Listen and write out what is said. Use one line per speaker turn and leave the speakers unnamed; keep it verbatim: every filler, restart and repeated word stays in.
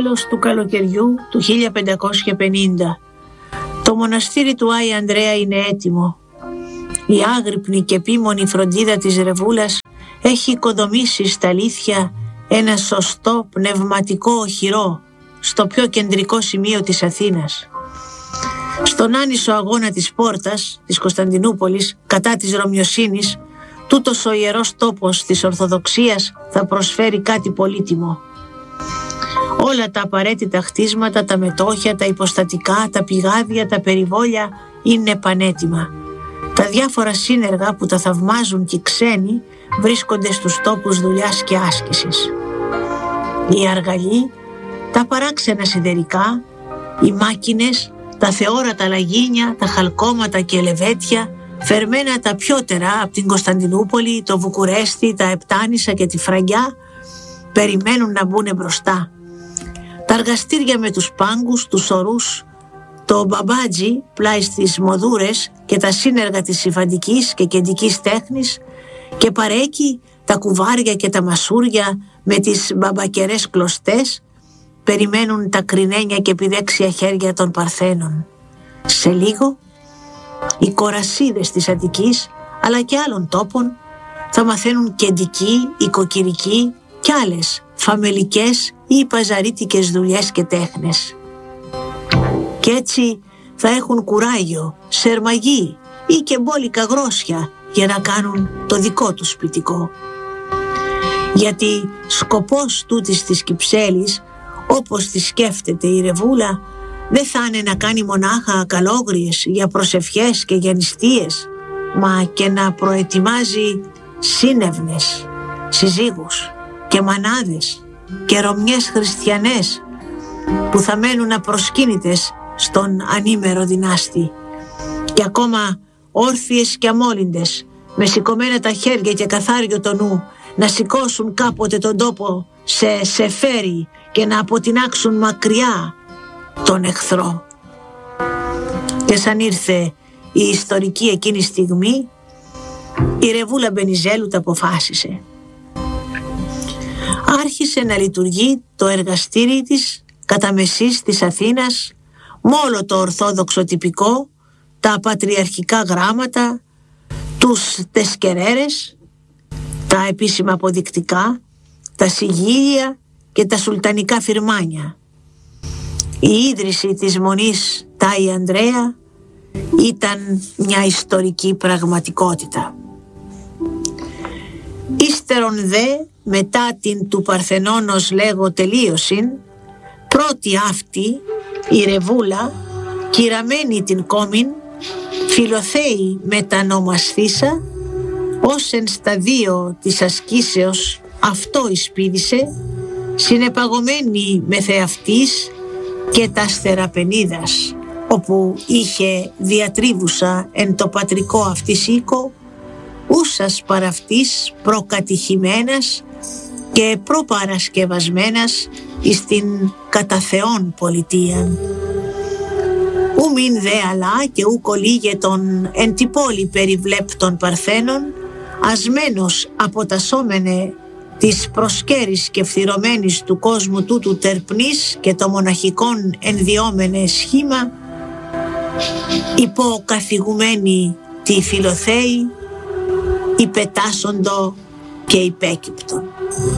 τέλος του καλοκαιριού του χίλια πεντακόσια πενήντα. Το μοναστήρι του Άη Ανδρέα είναι έτοιμο. Η άγρυπνη και επίμονη φροντίδα της Ρεβούλας έχει οικοδομήσει στα αλήθεια ένα σωστό πνευματικό οχυρό στο πιο κεντρικό σημείο της Αθήνας. Στον άνισο αγώνα της πόρτας της Κωνσταντινούπολης κατά της Ρωμιοσύνης, τούτος ο ιερός τόπος της Ορθοδοξίας θα προσφέρει κάτι πολύτιμο. Όλα τα απαραίτητα χτίσματα, τα μετόχια, τα υποστατικά, τα πηγάδια, τα περιβόλια είναι πανέτοιμα. Τα διάφορα σύνεργα που τα θαυμάζουν και οι ξένοι βρίσκονται στους τόπους δουλειάς και άσκησης. Οι αργαλοί, τα παράξενα σιδερικά, οι μάκινες, τα θεόρατα λαγίνια, τα χαλκώματα και λεβέτια, φερμένα τα πιότερα από την Κωνσταντινούπολη, το Βουκουρέστι, τα Επτάνησα και τη Φραγκιά, περιμένουν να μπουν μπροστά. Τα αργαστήρια με τους πάγκους, τους ορούς, το μπαμπάτζι πλάι στις μοδούρες και τα σύνεργα της υφαντικής και κεντικής τέχνης και παρέκει τα κουβάρια και τα μασούρια με τις μπαμπακερές κλωστές περιμένουν τα κρινένια και επιδέξια χέρια των Παρθένων. Σε λίγο οι κορασίδες της Αττικής αλλά και άλλων τόπων θα μαθαίνουν κεντική, οικοκυρική και άλλες φαμελικές ή παζαρίτικες δουλειές και τέχνες. Κι έτσι θα έχουν κουράγιο, σερμαγή ή και μπόλικα γρόσια για να κάνουν το δικό τους σπιτικό. Γιατί σκοπός τούτης της Κυψέλης, όπως τη σκέφτεται η Ρεβούλα, δεν θα είναι να κάνει μονάχα καλόγριες για προσευχές και για νηστείες, μα και να προετοιμάζει σύνευνες, συζύγους και μανάδες και ρωμιές χριστιανές που θα μένουν απροσκύνητες στον ανήμερο δυνάστη και ακόμα όρθιες και αμόλυντες με σηκωμένα τα χέρια και καθάριο το νου να σηκώσουν κάποτε τον τόπο σε σεφέρι και να αποτινάξουν μακριά τον εχθρό. Και σαν ήρθε η ιστορική εκείνη στιγμή, η Ρεβούλα Μπενιζέλου τα αποφάσισε. Άρχισε να λειτουργεί το εργαστήρι της κατά μεσής της Αθήνας με όλο το ορθόδοξο τυπικό, τα πατριαρχικά γράμματα, τους τεσκερέρες, τα επίσημα αποδεικτικά, τα συγγύλια και τα σουλτανικά φυρμάνια. Η ίδρυση της Μονής Άη Ανδρέα ήταν μια ιστορική πραγματικότητα. Ύστερον δε, μετά την του Παρθενώνος λέγω τελείωσιν, πρώτη αυτή η Ρεβούλα, κυραμένη την κόμην, φιλοθέη μετανομασθήσα, ως εν σταδίο της ασκήσεως αυτό εισπίδησε, συνεπαγωμένη με θεαυτής και τας θεραπενίδας, όπου είχε διατρίβουσα εν το πατρικό αυτής οίκο, ούσας παραυτής προκατηχημένας και προπαρασκευασμένας εις την κατά Θεόν πολιτείαν. Ου μην δε αλλά και ου κολύγε των εν τη πόλη περιβλέπτων Παρθένων, ασμένος αποτασσόμενε της προσκέρης και φθυρωμένης του κόσμου τούτου τερπνής και το μοναχικών ενδιόμενε σχήμα, υποκαθηγουμένη τη φιλοθέη, υπετάσσοντο και υπέκυπτον.